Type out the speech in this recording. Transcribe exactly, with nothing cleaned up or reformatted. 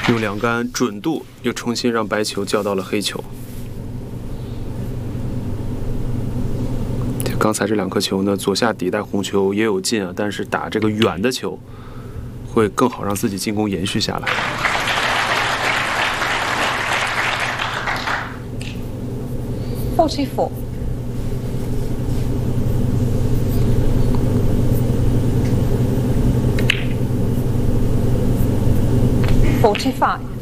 用两杆准度又重新让白球叫到了黑球。刚才这两颗球呢，左下底带红球也有进啊，但是打这个远的球会更好让自己进攻延续下来。 forty-four. Forty-five.